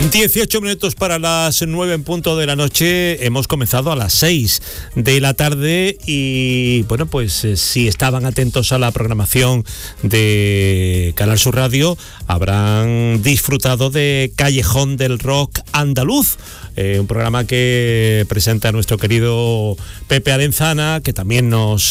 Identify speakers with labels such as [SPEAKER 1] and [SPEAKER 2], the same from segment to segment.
[SPEAKER 1] 18 minutos para las 9 en punto de la noche. Hemos comenzado a las 6 de la tarde y bueno, pues si estaban atentos a la programación de Canal Sur Radio, habrán disfrutado de Callejón del Rock Andaluz, un programa que presenta nuestro querido Pepe Arenzana, que también nos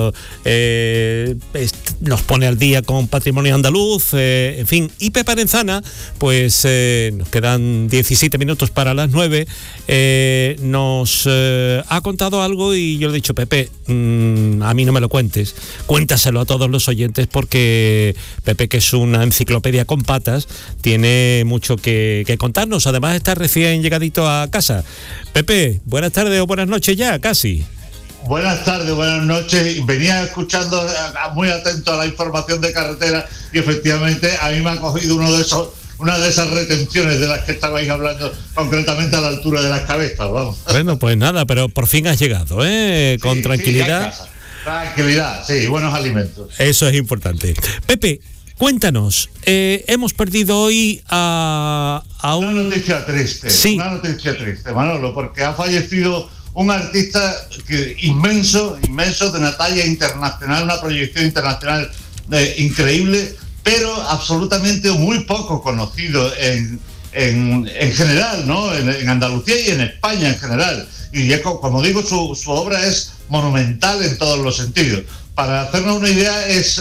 [SPEAKER 1] pone al día con patrimonio andaluz, en fin. Y Pepe Arenzana, pues nos quedan 17 minutos para las 9, nos ha contado algo y yo le he dicho, Pepe, a mí no me lo cuentes, cuéntaselo a todos los oyentes, porque Pepe, que es una enciclopedia con patas, tiene mucho que contarnos. Además está recién llegadito a casa. Pepe, buenas tardes o buenas noches ya, casi.
[SPEAKER 2] Buenas tardes, buenas noches. Venía escuchando muy atento a la información de carretera y efectivamente a mí me ha cogido una de esas retenciones de las que estabais hablando, concretamente a la altura de las cabezas, vamos. Bueno,
[SPEAKER 1] pues nada, pero por fin has llegado, con tranquilidad.
[SPEAKER 2] Sí, tranquilidad, sí, buenos alimentos.
[SPEAKER 1] Eso es importante. Pepe, cuéntanos, hemos perdido hoy a
[SPEAKER 2] una noticia triste, sí. Una noticia triste, Manolo, porque ha fallecido un artista inmenso, de una talla internacional, una proyección internacional increíble, pero absolutamente muy poco conocido en general, ¿no? En Andalucía y en España en general. Y ya, como digo, su obra es monumental en todos los sentidos. Para hacernos una idea,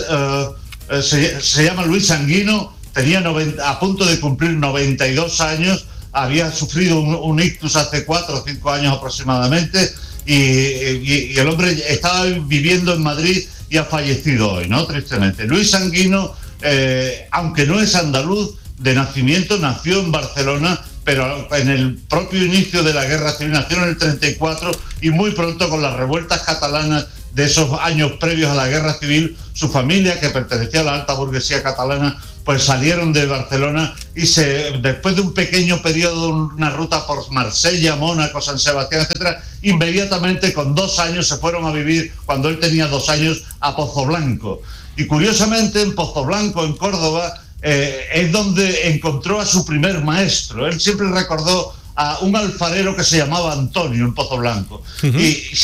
[SPEAKER 2] se llama Luis Sanguino, tenía a punto de cumplir 92 años, había sufrido un ictus hace 4 o 5 años aproximadamente, y el hombre estaba viviendo en Madrid y ha fallecido hoy, ¿no? Tristemente. Luis Sanguino, aunque no es andaluz de nacimiento, nació en Barcelona, pero en el propio inicio de la Guerra Civil, nació en el 34, y muy pronto, con las revueltas catalanas de esos años previos a la Guerra Civil, su familia, que pertenecía a la alta burguesía catalana, pues salieron de Barcelona y después de un pequeño periodo, una ruta por Marsella, Mónaco, San Sebastián, etcétera, inmediatamente con 2 años se fueron a vivir, cuando él tenía 2 años, a Pozoblanco. Y curiosamente, en Pozoblanco, en Córdoba, es donde encontró a su primer maestro. Él siempre recordó a un alfarero que se llamaba Antonio en Pozoblanco. Uh-huh.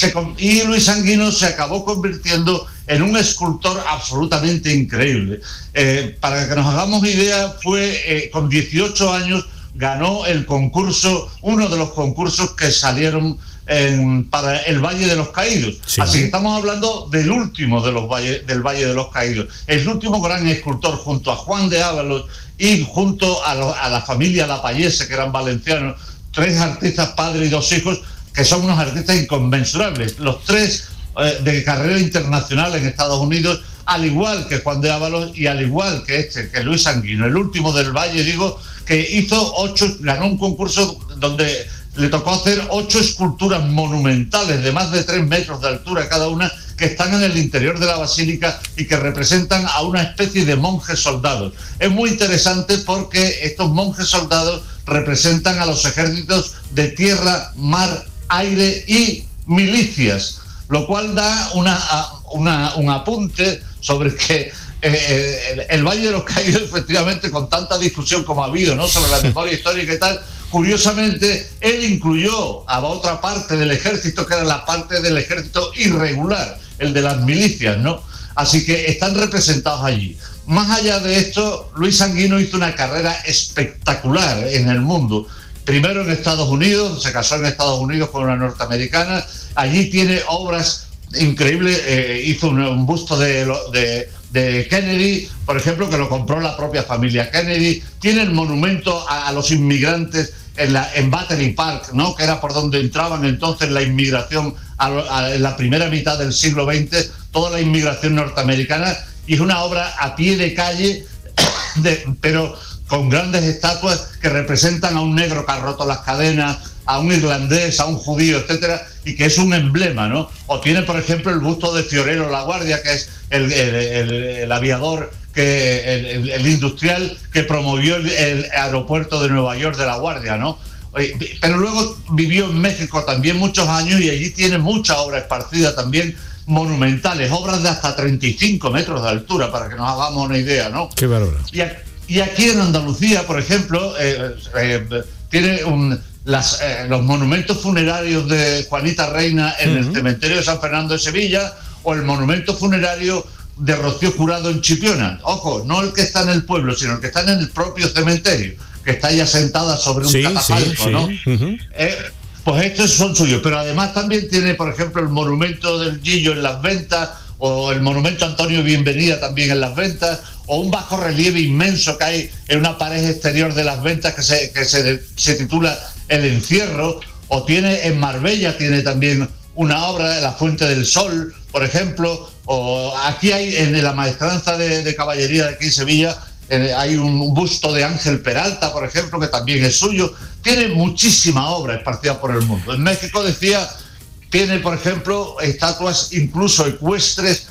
[SPEAKER 2] Y Luis Sanguino se acabó convirtiendo en un escultor absolutamente increíble. Para que nos hagamos idea, con 18 años ganó el concurso, uno de los concursos que salieron para el Valle de los Caídos. Sí. Así que estamos hablando del último del Valle de los Caídos. El último gran escultor, junto a Juan de Ábalos y junto a la familia Lapallese, que eran valencianos, 3 artistas, padre y 2 hijos, que son unos artistas inconmensurables. Los 3 de carrera internacional en Estados Unidos, al igual que Juan de Ábalos y al igual que Luis Sanguino. El último del Valle, que ganó un concurso donde le tocó hacer 8 esculturas monumentales de más de 3 metros de altura cada una, que están en el interior de la basílica y que representan a una especie de monjes soldados. Es muy interesante porque estos monjes soldados representan a los ejércitos de tierra, mar, aire y milicias, lo cual da un apunte sobre que el Valle de los Caídos, efectivamente, con tanta discusión como ha habido, ¿no?, sobre la memoria histórica y tal, curiosamente, él incluyó a otra parte del ejército, que era la parte del ejército irregular, el de las milicias, ¿no? Así que están representados allí. Más allá de esto, Luis Sanguino hizo una carrera espectacular en el mundo. Primero en Estados Unidos, se casó en Estados Unidos con una norteamericana. Allí tiene obras increíbles. Hizo un busto de Kennedy, por ejemplo, que lo compró la propia familia Kennedy. Tiene el monumento a los inmigrantes en Battery Park, ¿no?, que era por donde entraban entonces la inmigración en la primera mitad del siglo XX, toda la inmigración norteamericana. Y es una obra a pie de calle, pero con grandes estatuas que representan a un negro que ha roto las cadenas, a un irlandés, a un judío, etcétera, y que es un emblema, ¿no? O tiene, por ejemplo, el busto de Fiorello La Guardia, que es el aviador, el industrial que promovió el aeropuerto de Nueva York de La Guardia, ¿no? Pero luego vivió en México también muchos años, y allí tiene mucha obra esparcida también, monumentales, obras de hasta 35 metros de altura, para que nos hagamos una idea, ¿no?
[SPEAKER 1] Qué bárbaro.
[SPEAKER 2] Y aquí en Andalucía, por ejemplo, tiene los monumentos funerarios de Juanita Reina en el cementerio de San Fernando de Sevilla, o el monumento funerario de Rocío Jurado en Chipiona. Ojo, no el que está en el pueblo, sino el que está en el propio cementerio, que está ya sentada sobre un catafalco, ¿no? Pues estos son suyos, pero además también tiene, por ejemplo, el monumento del Gillo en Las Ventas, o el monumento Antonio Bienvenida también en Las Ventas, o un bajo relieve inmenso que hay en una pared exterior de Las Ventas que se titula El Encierro, o tiene en Marbella, tiene también una obra de La Fuente del Sol, por ejemplo, o aquí hay en la Maestranza de Caballería de aquí en Sevilla, hay un busto de Ángel Peralta, por ejemplo, que también es suyo. Tiene muchísima obra esparcida por el mundo. En México, decía, tiene, por ejemplo, estatuas incluso ecuestres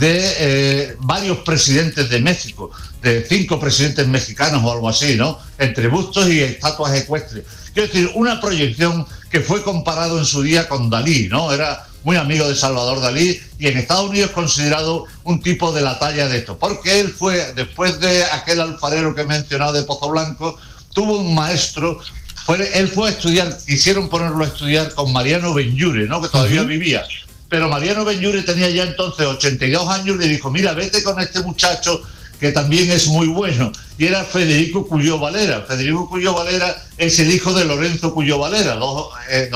[SPEAKER 2] de varios presidentes de México, de 5 presidentes mexicanos o algo así, ¿no? Entre bustos y estatuas ecuestres. Quiero decir, una proyección que fue comparado en su día con Dalí, ¿no? Era muy amigo de Salvador Dalí, y en Estados Unidos considerado un tipo de la talla de esto, porque él fue, después de aquel alfarero que he mencionado de Pozo Blanco, tuvo un maestro, él fue a estudiar, quisieron ponerlo a estudiar con Mariano Benlliure, ¿no? Que todavía vivía, pero Mariano Benlliure tenía ya entonces 82 años, y le dijo, mira, vete con este muchacho que también es muy bueno, y era Federico Cuyó Valera. Federico Cuyó Valera es el hijo de Lorenzo Cuyó Valera, dos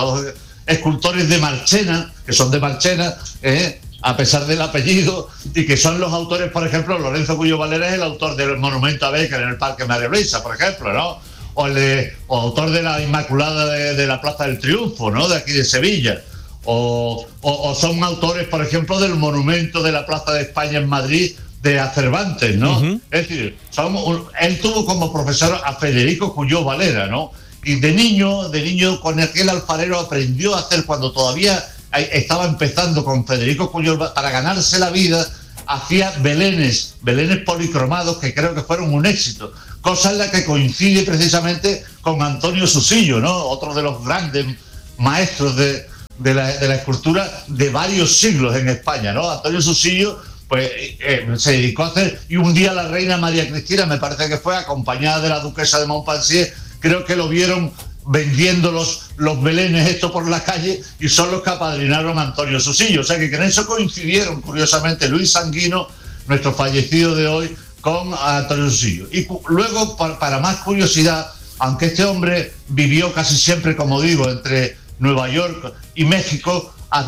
[SPEAKER 2] escultores de Marchena, que son de Marchena, a pesar del apellido, y que son los autores, por ejemplo, Lorenzo Cuyó Valera es el autor del monumento a Bécquer en el Parque María Luisa, por ejemplo, ¿no? O autor de la Inmaculada de la Plaza del Triunfo, ¿no? De aquí de Sevilla. O son autores, por ejemplo, del monumento de la Plaza de España en Madrid, de a Cervantes, ¿no? Es decir, él tuvo como profesor a Federico Cuyó Valera, ¿no? Y de niño con aquel alfarero aprendió a hacer, cuando todavía estaba empezando con Federico Cuyó, para ganarse la vida, hacía belenes policromados que creo que fueron un éxito, cosa en la que coincide precisamente con Antonio Susillo, ¿no? Otro de los grandes maestros de la escultura de varios siglos en España, ¿no? Antonio Susillo, pues se dedicó a hacer, y un día la reina María Cristina, me parece que fue, acompañada de la duquesa de Montpensier, creo que lo vieron vendiendo los belenes esto por la calle, y son los que apadrinaron a Antonio Susillo. O sea que en eso coincidieron, curiosamente, Luis Sanguino, nuestro fallecido de hoy, con Antonio Susillo. Y luego, para más curiosidad, aunque este hombre vivió casi siempre, como digo, entre Nueva York y México, a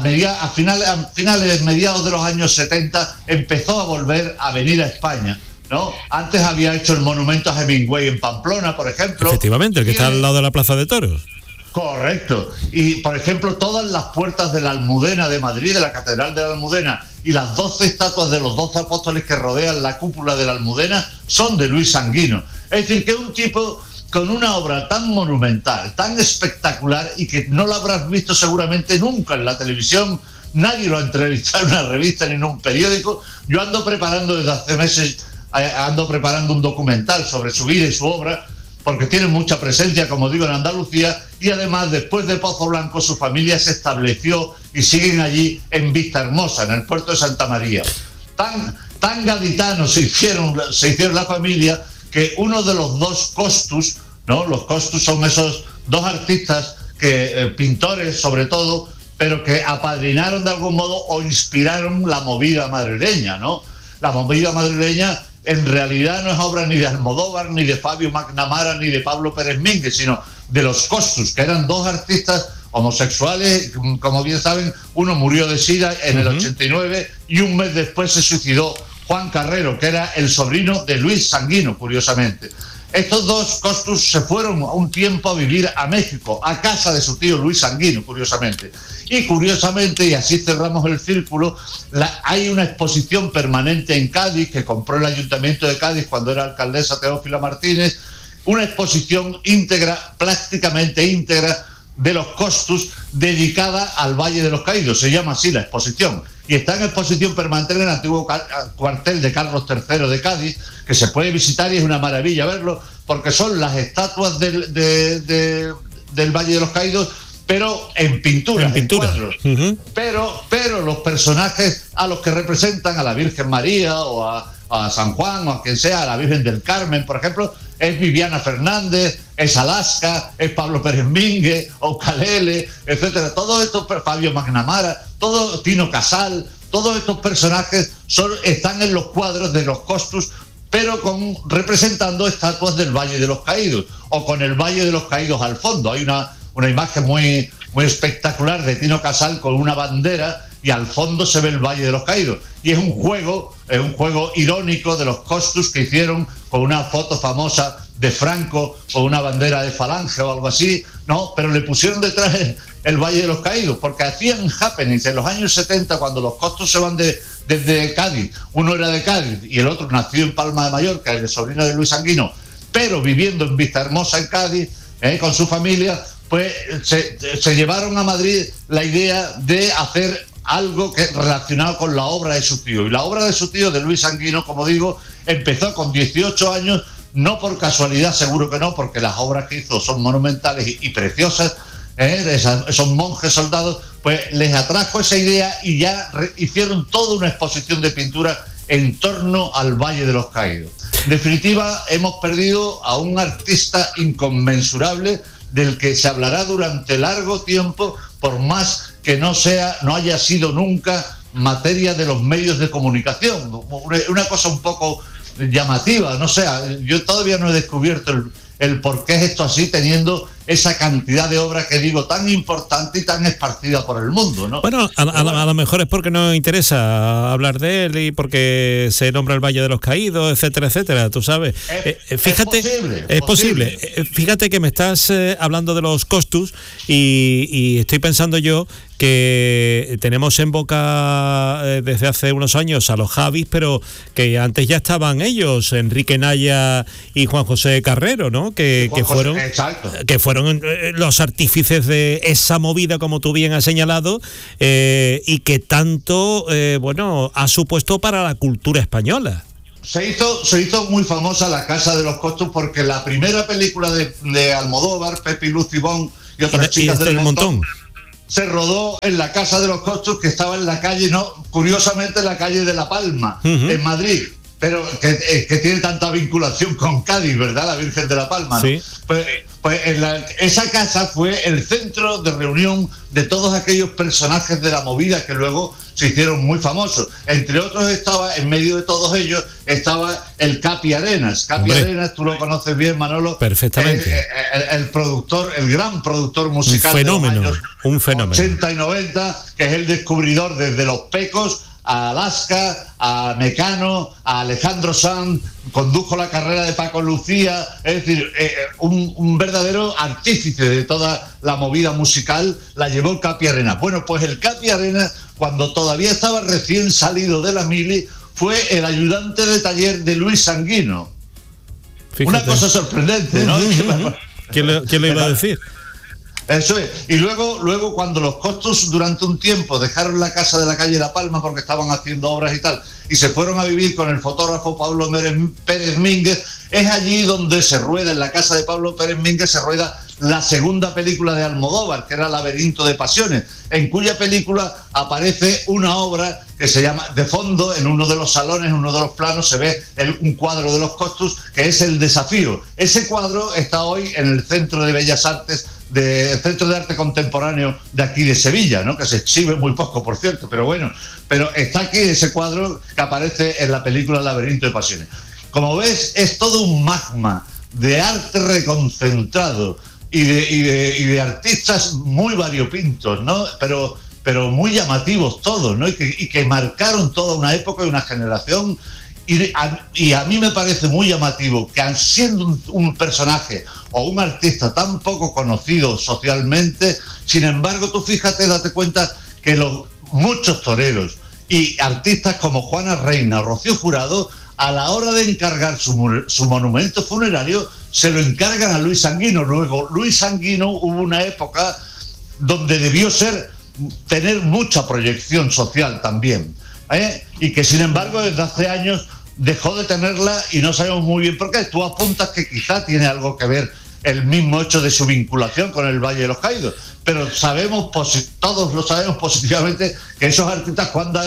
[SPEAKER 2] finales, mediados de los años 70, empezó a volver a venir a España, ¿no? Antes había hecho el monumento a Hemingway en Pamplona, por ejemplo.
[SPEAKER 1] Efectivamente, el que está al lado de la Plaza de Toros.
[SPEAKER 2] Correcto. Y, por ejemplo, todas las puertas de la Almudena de Madrid, de la Catedral de la Almudena, y las 12 estatuas de los 12 apóstoles que rodean la cúpula de la Almudena son de Luis Sanguino. Es decir, que es un tipo con una obra tan monumental, tan espectacular, y que no la habrás visto seguramente nunca en la televisión. Nadie lo ha entrevistado en una revista ni en un periódico. Yo ando preparando desde hace meses, un documental sobre su vida y su obra, porque tiene mucha presencia, como digo, en Andalucía, y además, después de Pozo Blanco, su familia se estableció y siguen allí en Vista Hermosa, en el puerto de Santa María. Tan gaditanos se hicieron la familia, que uno de los dos Costus, ¿no? Los Costus son esos dos artistas, pintores sobre todo, pero que apadrinaron de algún modo o inspiraron la movida madrileña, ¿no? La movida madrileña en realidad no es obra ni de Almodóvar, ni de Fabio McNamara, ni de Pablo Pérez Mínguez, sino de los Costus, que eran dos artistas homosexuales. Como bien saben, uno murió de SIDA en el 89, y un mes después se suicidó Juan Carrero, que era el sobrino de Luis Sanguino, curiosamente. Estos dos Costus se fueron un tiempo a vivir a México, a casa de su tío Luis Sanguino, curiosamente. Y curiosamente, y así cerramos el círculo, hay una exposición permanente en Cádiz, que compró el Ayuntamiento de Cádiz cuando era alcaldesa Teófila Martínez, una exposición íntegra, prácticamente íntegra, de los Costus, dedicada al Valle de los Caídos. Se llama así la exposición, y está en exposición permanente en el antiguo cuartel de Carlos III de Cádiz, que se puede visitar y es una maravilla verlo, porque son las estatuas del Valle de los Caídos, pero en pintura. En cuadros. Pero los personajes a los que representan, a la Virgen María o a San Juan o a quien sea, a la Virgen del Carmen, por ejemplo, es Viviana Fernández, es Alaska, es Pablo Pérez Mínguez, Ocalele, etcétera. Todo esto, Fabio McNamara, todo Tino Casal, todos estos personajes están en los cuadros de los Costus, pero representando estatuas del Valle de los Caídos, o con el Valle de los Caídos al fondo. Hay una imagen muy, muy espectacular de Tino Casal con una bandera y al fondo se ve el Valle de los Caídos. Y es un juego irónico de los Costus que hicieron con una foto famosa de Franco con una bandera de Falange o algo así, ¿no? Pero le pusieron detrás el Valle de los Caídos, porque hacían happenings en los años 70 cuando los Costus se van desde Cádiz. Uno era de Cádiz y el otro nació en Palma de Mallorca, el sobrino de Luis Sanguino, pero viviendo en Vistahermosa, en Cádiz, con su familia, pues se llevaron a Madrid la idea de hacer algo relacionado con la obra de su tío. Y la obra de su tío, de Luis Sanguino, como digo, empezó con 18 años, no por casualidad, seguro que no, porque las obras que hizo son monumentales y preciosas. Esos monjes soldados, pues les atrajo esa idea y ya hicieron toda una exposición de pintura en torno al Valle de los Caídos. En definitiva, hemos perdido a un artista inconmensurable del que se hablará durante largo tiempo, por más que no haya sido nunca materia de los medios de comunicación. Una cosa un poco llamativa, no sé, yo todavía no he descubierto el por qué es esto así, teniendo esa cantidad de obras que digo tan importante y tan esparcida por el mundo, ¿no?
[SPEAKER 1] Bueno, a lo mejor es porque no interesa hablar de él y porque se nombra el Valle de los Caídos, etcétera, etcétera, tú sabes. Fíjate, es posible. Fíjate que me estás hablando de los Costus y estoy pensando yo que tenemos en boca desde hace unos años a los Javis, pero que antes ya estaban ellos, Enrique Naya y Juan José Carrero, ¿no? Que fueron los artífices de esa movida, como tú bien has señalado, y que tanto ha supuesto para la cultura española.
[SPEAKER 2] Se hizo muy famosa la Casa de los Costus porque la primera película de Almodóvar, Pepi, Lucy Bon y otras chicas del montón, se rodó en la Casa de los Costus, que estaba en la calle, curiosamente en la calle de La Palma, en Madrid, pero que tiene tanta vinculación con Cádiz, ¿verdad? La Virgen de La Palma, ¿no?
[SPEAKER 1] Sí.
[SPEAKER 2] Pues esa casa fue el centro de reunión de todos aquellos personajes de la movida que luego se hicieron muy famosos. Entre otros en medio de todos ellos, estaba el Capi Arenas. Capi Arenas, tú lo conoces bien, Manolo.
[SPEAKER 1] Perfectamente.
[SPEAKER 2] El gran productor musical
[SPEAKER 1] un fenómeno.
[SPEAKER 2] 80 y 90, que es el descubridor desde Los Pecos a Alaska, a Mecano, a Alejandro Sanz, condujo la carrera de Paco Lucía, es decir, un verdadero artífice de toda la movida musical, la llevó el Capi Arenas. Bueno, pues el Capi Arenas, cuando todavía estaba recién salido de la mili, fue el ayudante de taller de Luis Sanguino. Fíjate. Una cosa sorprendente, ¿no?
[SPEAKER 1] ¿Quién le iba a decir?
[SPEAKER 2] Eso es. Y luego cuando los Costus durante un tiempo dejaron la casa de la calle La Palma porque estaban haciendo obras y tal, y se fueron a vivir con el fotógrafo Pablo Pérez Mínguez, es allí donde se rueda, en la casa de Pablo Pérez Mínguez se rueda la segunda película de Almodóvar, que era Laberinto de Pasiones, en cuya película aparece una obra que se llama, de fondo, en uno de los salones, en uno de los planos, se ve un cuadro de los Costus, que es El Desafío. Ese cuadro está hoy en el Centro de Bellas Artes, Centro de Arte Contemporáneo de aquí de Sevilla, ¿no? Que se exhibe muy poco, por cierto, pero está aquí ese cuadro que aparece en la película Laberinto de Pasiones. Como ves, es todo un magma de arte reconcentrado y de artistas muy variopintos, ¿no? Pero muy llamativos todos, ¿no? Y que marcaron toda una época y una generación. Y a mí me parece muy llamativo que, siendo un personaje o un artista tan poco conocido socialmente, sin embargo, tú fíjate, date cuenta que muchos toreros y artistas como Juana Reina o Rocío Jurado, a la hora de encargar su monumento funerario, se lo encargan a Luis Sanguino. Luego, Luis Sanguino hubo una época donde debió tener mucha proyección social también, y que sin embargo desde hace años dejó de tenerla y no sabemos muy bien por qué. Tú apuntas que quizá tiene algo que ver el mismo hecho de su vinculación con el Valle de los Caídos, pero todos lo sabemos positivamente que esos artistas,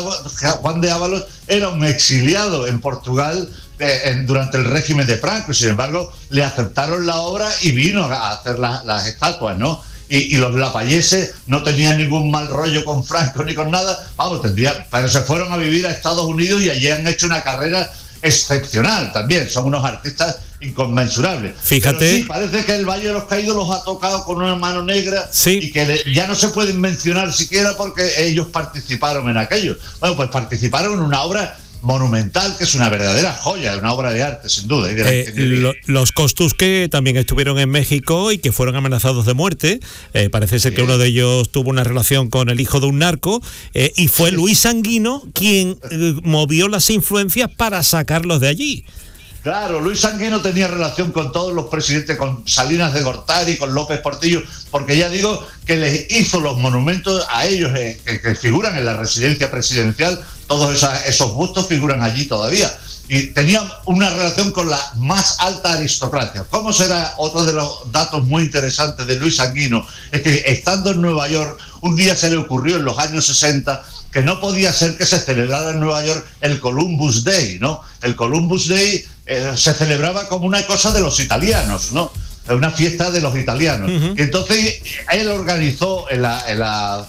[SPEAKER 2] Juan de Ávalos era un exiliado en Portugal durante el régimen de Franco, y sin embargo le aceptaron la obra y vino a hacer las estatuas, ¿no? Y los lavalleses no tenían ningún mal rollo con Franco ni con nada, pero se fueron a vivir a Estados Unidos y allí han hecho una carrera excepcional también, son unos artistas inconmensurables.
[SPEAKER 1] Fíjate.
[SPEAKER 2] Pero sí, parece que el Valle de los Caídos los ha tocado con una mano negra,
[SPEAKER 1] sí,
[SPEAKER 2] y que ya no se pueden mencionar siquiera porque ellos participaron en aquello. Bueno, pues participaron en una obra monumental, que es una verdadera joya, una obra de arte, sin duda.
[SPEAKER 1] Los Costus, que también estuvieron en México y que fueron amenazados de muerte, parece ser que uno de ellos tuvo una relación con el hijo de un narco, y fue Luis Sanguino quien movió las influencias para sacarlos de allí.
[SPEAKER 2] Claro, Luis Sanguino tenía relación con todos los presidentes, con Salinas de Gortari, con López Portillo, porque ya digo que les hizo los monumentos a ellos que figuran en la residencia presidencial, todos esos bustos figuran allí todavía. Y tenían una relación con la más alta aristocracia. ¿Cómo será? Otro de los datos muy interesantes de Luis Sanguino es que, estando en Nueva York, un día se le ocurrió en los años 60 que no podía ser que se celebrara en Nueva York el Columbus Day, ¿no? El Columbus Day se celebraba como una cosa de los italianos, ¿no? Una fiesta de los italianos. Y entonces él organizó en la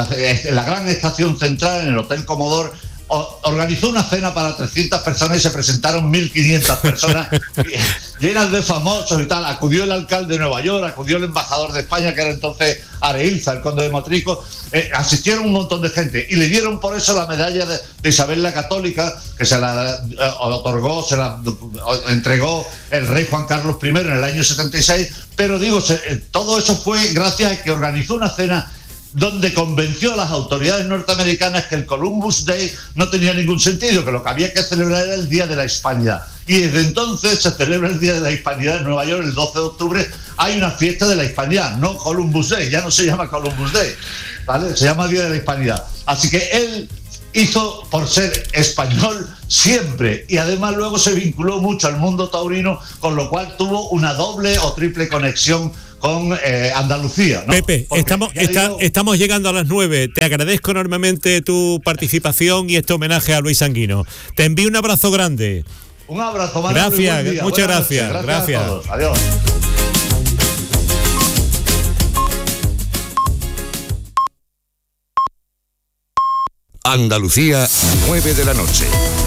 [SPEAKER 2] gran estación central, en el Hotel Comodoro, organizó una cena para 300 personas y se presentaron 1.500 personas llenas de famosos y tal. Acudió el alcalde de Nueva York, acudió el embajador de España, que era entonces Areilza, el conde de Motrico. Asistieron un montón de gente y le dieron por eso la medalla de Isabel la Católica, que se la otorgó, se la entregó el rey Juan Carlos I en el año 76. Pero digo, todo eso fue gracias a que organizó una cena donde convenció a las autoridades norteamericanas que el Columbus Day no tenía ningún sentido, que lo que había que celebrar era el Día de la Hispanidad. Y desde entonces se celebra el Día de la Hispanidad en Nueva York, el 12 de octubre, hay una fiesta de la Hispanidad, no Columbus Day, ya no se llama Columbus Day, ¿vale? Se llama Día de la Hispanidad. Así que él hizo por ser español siempre, y además luego se vinculó mucho al mundo taurino, con lo cual tuvo una doble o triple conexión con Andalucía, ¿no?
[SPEAKER 1] Pepe, estamos llegando a las 9. Te agradezco enormemente tu participación y este homenaje a Luis Sanguino. Te envío un abrazo grande.
[SPEAKER 2] Un abrazo, Manolo.
[SPEAKER 1] Gracias, muchas gracias.
[SPEAKER 2] Gracias a todos. Adiós.
[SPEAKER 3] Andalucía, 9 de la noche.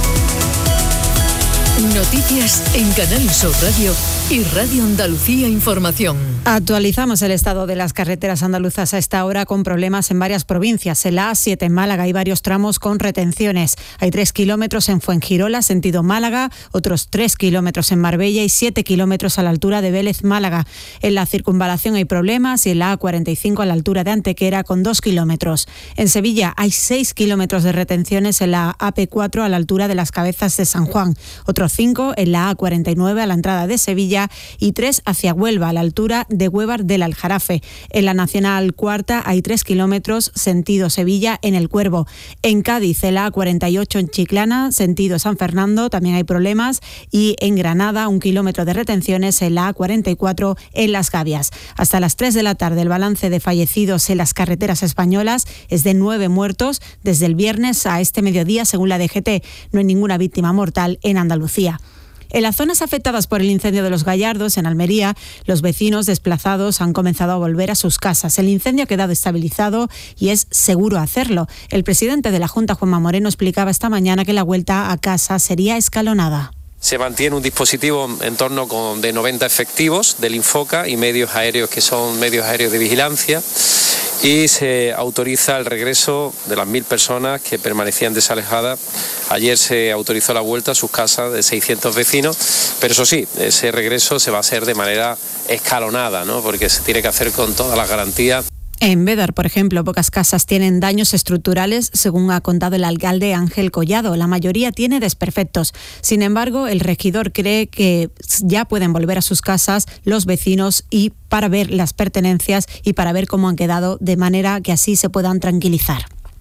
[SPEAKER 4] Noticias en Canal Sur Radio y Radio Andalucía Información.
[SPEAKER 5] Actualizamos el estado de las carreteras andaluzas a esta hora, con problemas en varias provincias. En la A7 en Málaga hay varios tramos con retenciones. Hay 3 kilómetros en Fuengirola, sentido Málaga, otros 3 kilómetros en Marbella y 7 kilómetros a la altura de Vélez, Málaga. En la circunvalación hay problemas y en la A45 a la altura de Antequera con 2 kilómetros. En Sevilla hay 6 kilómetros de retenciones en la AP4 a la altura de las Cabezas de San Juan. Otros 5 en la A49 a la entrada de Sevilla y 3 hacia Huelva a la altura de Huévar del Aljarafe. En la Nacional Cuarta hay 3 kilómetros sentido Sevilla en El Cuervo. En Cádiz, en la A48 en Chiclana, sentido San Fernando, también hay problemas, y en Granada 1 kilómetro de retenciones en la A44 en Las Gavias. Hasta las 3 de la tarde el balance de fallecidos en las carreteras españolas es de 9 muertos desde el viernes a este mediodía, según la DGT. No hay ninguna víctima mortal en Andalucía. En las zonas afectadas por el incendio de Los Gallardos, en Almería, los vecinos desplazados han comenzado a volver a sus casas. El incendio ha quedado estabilizado y es seguro hacerlo. El presidente de la Junta, Juanma Moreno, explicaba esta mañana que la vuelta a casa sería escalonada.
[SPEAKER 6] Se mantiene un dispositivo en torno de 90 efectivos del Infoca y medios aéreos que son medios aéreos de vigilancia, y se autoriza el regreso de las 1.000 personas que permanecían desalojadas. Ayer se autorizó la vuelta a sus casas de 600 vecinos, pero eso sí, ese regreso se va a hacer de manera escalonada, ¿no? Porque se tiene que hacer con todas las garantías.
[SPEAKER 5] En Bédar, por ejemplo, pocas casas tienen daños estructurales, según ha contado el alcalde Ángel Collado. La mayoría tiene desperfectos. Sin embargo, el regidor cree que ya pueden volver a sus casas los vecinos y para ver las pertenencias y para ver cómo han quedado, de manera que así se puedan tranquilizar.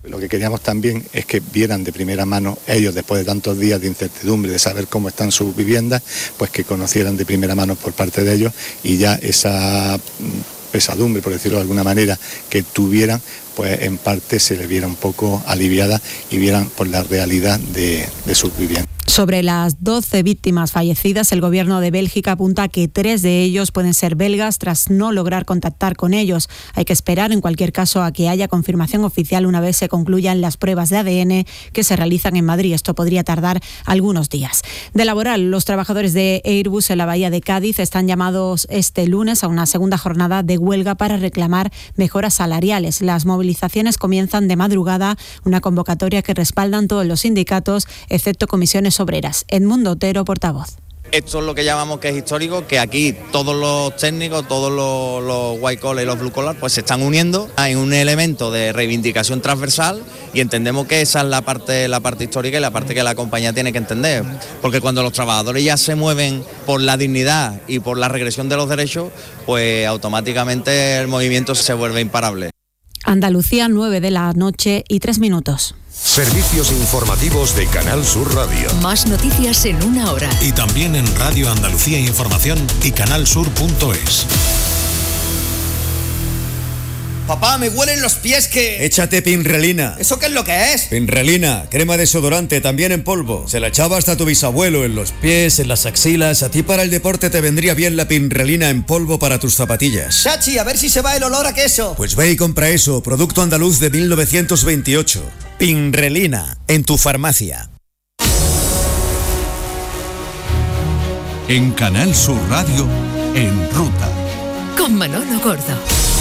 [SPEAKER 7] Lo que queríamos también es que vieran de primera mano ellos, después de tantos días de incertidumbre, de saber cómo están sus viviendas, pues que conocieran de primera mano por parte de ellos y ya esa pesadumbre, por decirlo de alguna manera, que tuvieran, pues en parte se les viera un poco aliviada y vieran por la realidad de sus viviendas.
[SPEAKER 5] Sobre las 12 víctimas fallecidas, el gobierno de Bélgica apunta que 3 de ellos pueden ser belgas tras no lograr contactar con ellos. Hay que esperar, en cualquier caso, a que haya confirmación oficial una vez se concluyan las pruebas de ADN que se realizan en Madrid. Esto podría tardar algunos días. De laboral, los trabajadores de Airbus en la Bahía de Cádiz están llamados este lunes a una segunda jornada de huelga para reclamar mejoras salariales. Las movilizaciones comienzan de madrugada, una convocatoria que respaldan todos los sindicatos, excepto Comisiones Obreras. Edmundo Otero, portavoz.
[SPEAKER 8] Esto es lo que llamamos que es histórico, que aquí todos los técnicos, todos los white collar y los blue collar pues se están uniendo. Hay un elemento de reivindicación transversal y entendemos que esa es la parte histórica y la parte que la compañía tiene que entender. Porque cuando los trabajadores ya se mueven por la dignidad y por la regresión de los derechos, pues automáticamente el movimiento se vuelve imparable.
[SPEAKER 5] Andalucía, 9 de la noche y 3 minutos.
[SPEAKER 3] Servicios informativos de Canal Sur Radio.
[SPEAKER 4] Más noticias en una hora.
[SPEAKER 9] Y también en Radio Andalucía Información y canalsur.es.
[SPEAKER 10] Papá, me huelen los pies que...
[SPEAKER 11] Échate Pinrelina.
[SPEAKER 10] ¿Eso qué es lo que es?
[SPEAKER 11] Pinrelina, crema desodorante, también en polvo. Se la echaba hasta tu bisabuelo en los pies, en las axilas. A ti para el deporte te vendría bien la Pinrelina en polvo para tus zapatillas.
[SPEAKER 10] Chachi, a ver si se va el olor a queso.
[SPEAKER 11] Pues ve y compra eso, producto andaluz de 1928. Pinrelina, en tu farmacia.
[SPEAKER 9] En Canal Sur Radio, En Ruta.
[SPEAKER 4] Con Manolo Gordo.